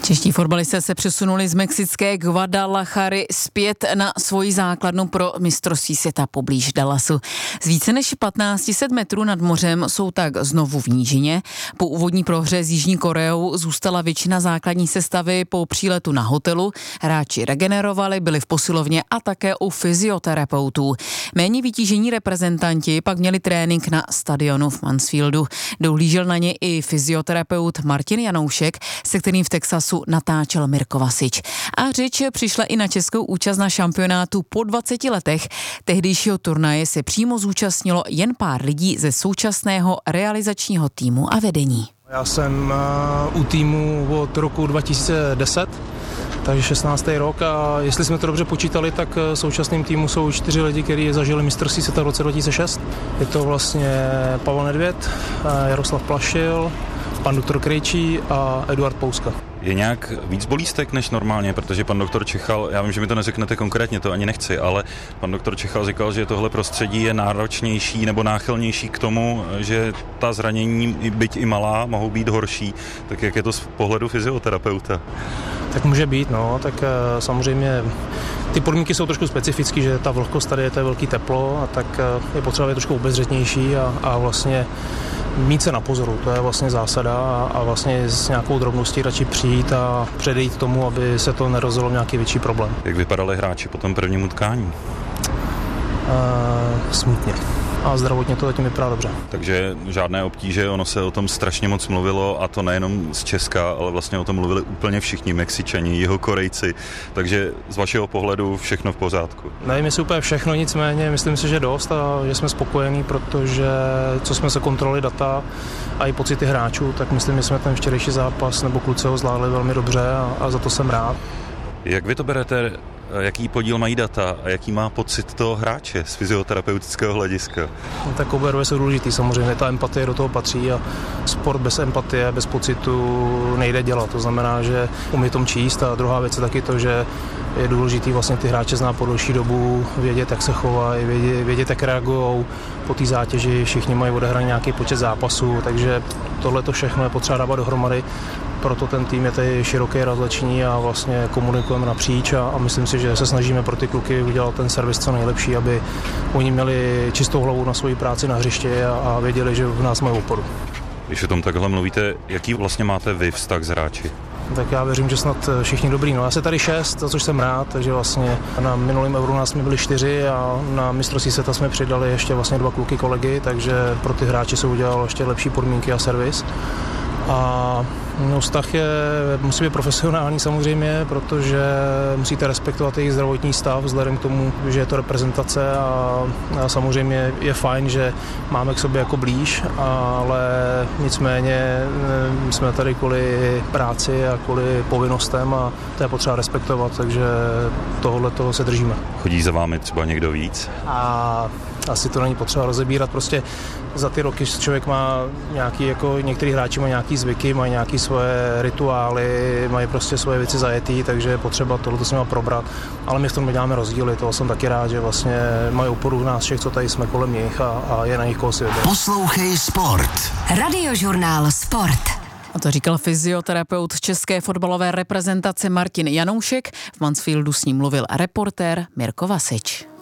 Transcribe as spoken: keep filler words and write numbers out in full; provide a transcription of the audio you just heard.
Čeští fotbalisté se přesunuli z mexické Guadalajary zpět na svoji základnu pro mistrovství světa poblíž Dallasu. Z více než patnáct set metrů nad mořem jsou tak znovu v nížině. Po úvodní prohře s Jižní Koreou zůstala většina základní sestavy po příletu na hotelu. Hráči regenerovali, byli v posilovně a také u fyzioterapeutů. Méně vytížení reprezentanti pak měli trénink na stadionu v Mansfieldu. Dohlížel na ně i fyzioterapeut Martin Janoušek, se kterým v Texasu natáčel Mirko Vasič. A řeč přišla i na českou účast na šampionátu po dvaceti letech. Tehdejšího turnaje se přímo zúčastnilo jen pár lidí ze současného realizačního týmu a vedení. Já jsem u týmu od roku dva tisíce deset, takže šestnáctý rok, a jestli jsme to dobře počítali, tak v současném týmu jsou čtyři lidi, kteří zažili mistrovství světa v roce dva tisíce šest. Je to vlastně Pavel Nedvěd, Jaroslav Plašil, pan doktor Krejčí a Eduard Pouska. Je nějak víc bolístek než normálně, protože pan doktor Čechal, já vím, že mi to neřeknete konkrétně, to ani nechci, ale pan doktor Čechal říkal, že tohle prostředí je náročnější nebo náchylnější k tomu, že ta zranění, byť i malá, mohou být horší. Tak jak je to z pohledu fyzioterapeuta? Tak může být, no, tak samozřejmě ty podmínky jsou trošku specifické, že ta vlhkost tady je, to je velký teplo, a tak je potřeba být trošku obezřetnější a, a vlastně mít se na pozoru, to je vlastně zásada, a, a vlastně s nějakou drobností radši přijít a předejít tomu, aby se to nerozjelo nějaký větší problém. Jak vypadali hráči po tom prvním utkání? Uh, smutně. A zdravotně to zatím vypadá dobře. Takže žádné obtíže, ono se o tom strašně moc mluvilo, a to nejenom z Česka, ale vlastně o tom mluvili úplně všichni Mexičani, Jihokorejci, takže z vašeho pohledu všechno v pořádku. Nevím, jestli úplně všechno, nicméně myslím si, že dost a že jsme spokojení, protože co jsme se kontrolovali data a i pocity hráčů, tak myslím, že jsme ten včerejší zápas nebo kluci ho zvládli velmi dobře, a, a za to jsem rád. Jak vy to berete? Jaký podíl mají data a jaký má pocit toho hráče z fyzioterapeutického hlediska? No, tak obě dvě jsou důležitý, samozřejmě ta empatie do toho patří, a sport bez empatie, bez pocitu nejde dělat. To znamená, že umí tom číst, a druhá věc je taky to, že je důležitý vlastně ty hráče znát po delší dobu, vědět, jak se chovají, vědět, vědět jak reagují po té zátěži, všichni mají odehraný nějaký počet zápasů, takže tohle to všechno je potřeba dávat dohromady. Proto ten tým je tady široký, rozleční a vlastně komunikujeme napříč, a, a myslím si, že se snažíme pro ty kluky udělat ten servis co nejlepší, aby oni měli čistou hlavu na svoji práci na hřišti a, a věděli, že v nás mají oporu. Když o tom takhle mluvíte, jaký vlastně máte vy vztah s hráči? Tak já věřím, že snad všichni dobrý. No, já jsem tady šest, za což jsem rád, takže vlastně na minulém Euru nás jsme byli čtyři a na mistrovství světa jsme přidali ještě vlastně dva kluky kolegy, takže pro ty hráče se udělalo ještě lepší podmínky a servis. A no, vztah je, musí být profesionální samozřejmě, protože musíte respektovat jejich zdravotní stav vzhledem k tomu, že je to reprezentace, a, a samozřejmě je fajn, že máme k sobě jako blíž, ale nicméně jsme tady kvůli práci a kvůli povinnostem, a to je potřeba respektovat, takže tohle toho se držíme. Chodí za vámi třeba někdo víc? A asi to není potřeba rozebírat, prostě za ty roky člověk má nějaký, jako některý hráči mají nějaký zvyky, mají nějaké svoje rituály, mají prostě svoje věci zajetý, takže je potřeba tohle s nimi probrat, ale my v tom děláme rozdíly, toho jsem taky rád, že vlastně mají oporu v nás všech, co tady jsme kolem nich, a, a je na nich koho si vybrat. Poslouchej Sport. Radiožurnál Sport. A to říkal fyzioterapeut české fotbalové reprezentace Martin Janoušek. V Mansfieldu s ním mluvil reportér Mirko Vasič.